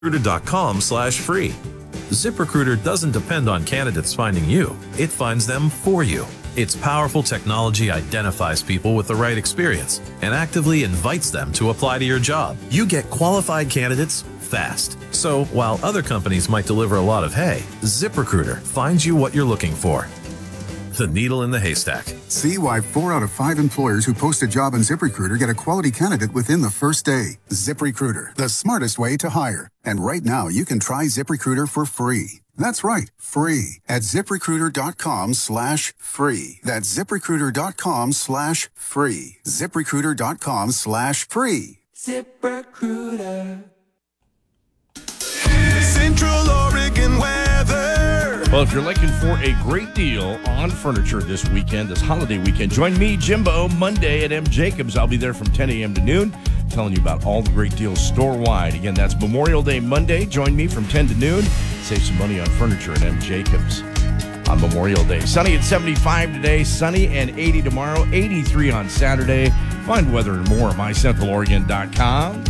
ZipRecruiter.com/free. ZipRecruiter doesn't depend on candidates finding you. It finds them for you. Its powerful technology identifies people with the right experience and actively invites them to apply to your job. You get qualified candidates fast. So while other companies might deliver a lot of hay, ZipRecruiter finds you what you're looking for. The needle in the haystack. See why 4 out of 5 employers who post a job on ZipRecruiter get a quality candidate within the first day. ZipRecruiter, the smartest way to hire. And right now, you can try ZipRecruiter for free. That's right, free at ZipRecruiter.com/free. That's ZipRecruiter.com/free. ZipRecruiter.com/free. ZipRecruiter. Central Oregon weather. Well, if you're looking for a great deal on furniture this weekend, this holiday weekend, join me, Jimbo, Monday at M. Jacobs. I'll be there from 10 a.m. to noon, telling you about all the great deals store-wide. Again, that's Memorial Day Monday. Join me from 10 to noon. Save some money on furniture at M. Jacobs on Memorial Day. Sunny at 75 today, sunny and 80 tomorrow, 83 on Saturday. Find weather and more at mycentraloregon.com.